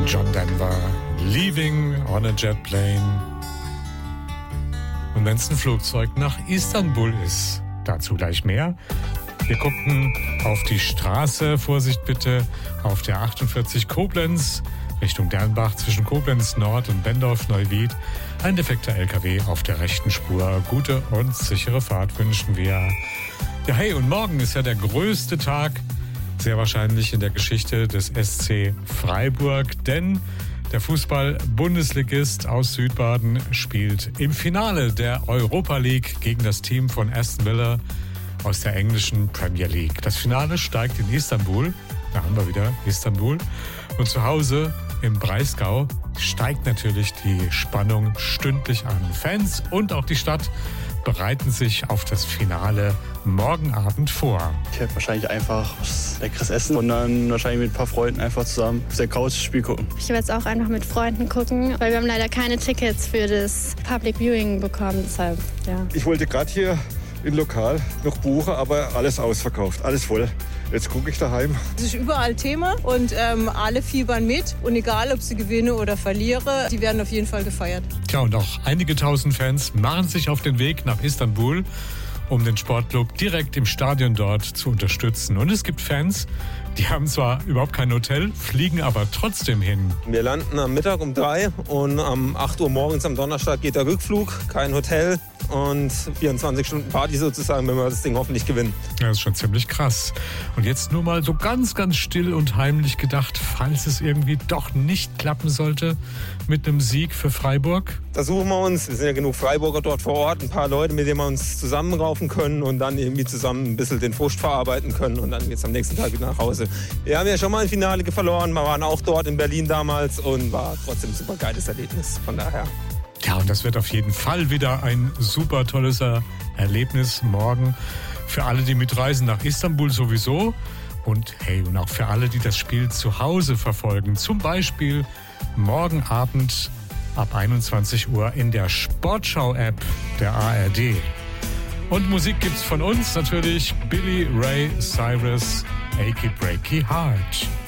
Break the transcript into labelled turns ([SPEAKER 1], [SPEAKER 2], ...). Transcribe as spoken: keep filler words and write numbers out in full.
[SPEAKER 1] John Denver, Leaving on a Jet Plane. Und wenn es ein Flugzeug nach Istanbul ist, dazu gleich mehr. Wir gucken auf die Straße, Vorsicht bitte, auf der achtundvierzig Koblenz, Richtung Dernbach zwischen Koblenz Nord und Bendorf-Neuwied. Ein defekter L K W auf der rechten Spur. Gute und sichere Fahrt wünschen wir. Ja, hey, und morgen ist ja der größte Tag, sehr wahrscheinlich in der Geschichte des S C Freiburg, denn der Fußball-Bundesligist aus Südbaden spielt im Finale der Europa League gegen das Team von Aston Villa aus der englischen Premier League. Das Finale steigt in Istanbul, da haben wir wieder Istanbul, und zu Hause im Breisgau steigt natürlich die Spannung stündlich an. Fans und auch die Stadt bereiten sich auf das Finale morgen Abend vor.
[SPEAKER 2] Ich werde wahrscheinlich einfach was Leckeres essen und dann wahrscheinlich mit ein paar Freunden einfach zusammen auf der Couch das Spiel gucken.
[SPEAKER 3] Ich werde es auch einfach mit Freunden gucken, weil wir haben leider keine Tickets für das Public Viewing bekommen. Deshalb, ja.
[SPEAKER 4] Ich wollte gerade hier im Lokal noch buchen, aber alles ausverkauft, alles voll. Jetzt gucke ich daheim.
[SPEAKER 5] Es ist überall Thema und ähm, alle fiebern mit. Und egal, ob sie gewinne oder verliere, die werden auf jeden Fall gefeiert.
[SPEAKER 1] Tja, und auch einige tausend Fans machen sich auf den Weg nach Istanbul, um den Sportclub direkt im Stadion dort zu unterstützen. Und es gibt Fans, die haben zwar überhaupt kein Hotel, fliegen aber trotzdem hin.
[SPEAKER 6] Wir landen am Mittag um drei und um acht Uhr morgens am Donnerstag geht der Rückflug. Kein Hotel und vierundzwanzig Stunden Party sozusagen, wenn wir das Ding hoffentlich gewinnen.
[SPEAKER 1] Ja, das ist schon ziemlich krass. Und jetzt nur mal so ganz, ganz still und heimlich gedacht, falls es irgendwie doch nicht klappen sollte mit einem Sieg für Freiburg.
[SPEAKER 6] Da suchen wir uns, es sind ja genug Freiburger dort vor Ort, ein paar Leute, mit denen wir uns zusammenraufen können und dann irgendwie zusammen ein bisschen den Frust verarbeiten können und dann geht's am nächsten Tag wieder nach Hause. Wir haben ja schon mal ein Finale verloren, wir waren auch dort in Berlin damals und war trotzdem ein super geiles Erlebnis, von daher.
[SPEAKER 1] Ja, und das wird auf jeden Fall wieder ein super tolles Erlebnis morgen für alle, die mitreisen nach Istanbul sowieso. Und hey, und auch für alle, die das Spiel zu Hause verfolgen. Zum Beispiel morgen Abend ab einundzwanzig Uhr in der Sportschau-App der A R D. Und Musik gibt's von uns natürlich. Billy Ray Cyrus, Achy Breaky Heart.